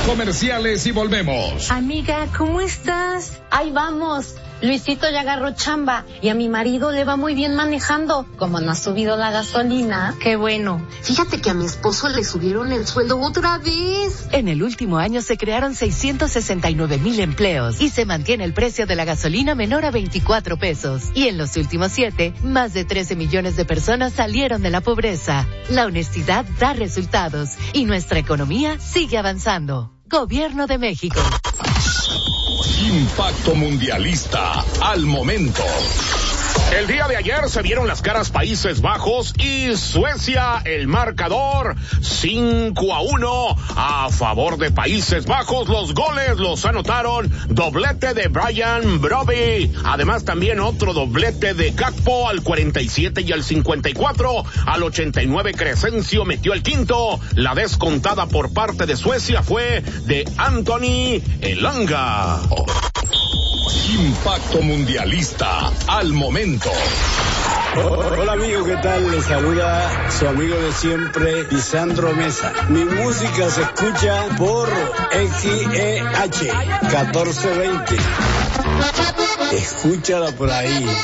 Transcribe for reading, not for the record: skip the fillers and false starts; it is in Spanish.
Comerciales y volvemos. Amiga, ¿cómo estás? Ahí vamos. Luisito ya agarró chamba y a mi marido le va muy bien manejando. Como no ha subido la gasolina. Qué bueno. Fíjate que a mi esposo le subieron el sueldo otra vez. En el último año se crearon 669,000 empleos y se mantiene el precio de la gasolina menor a 24 pesos. Y en los últimos 7, más de 13 millones de personas salieron de la pobreza. La honestidad da resultados y nuestra economía sigue avanzando. Gobierno de México. Impacto Mundialista al momento. El día de ayer se vieron las caras Países Bajos y Suecia. El marcador 5-1 a favor de Países Bajos. Los goles los anotaron doblete de Brian Brobbey. Además también otro doblete de Gakpo al 47 y al 54. Al 89 Crescencio metió el quinto. La descontada por parte de Suecia fue de Anthony Elanga. Impacto Mundialista al momento. Hola amigo, ¿qué tal? Les saluda su amigo de siempre, Lisandro Mesa. Mi música se escucha por XEH 1420. Escúchala por ahí.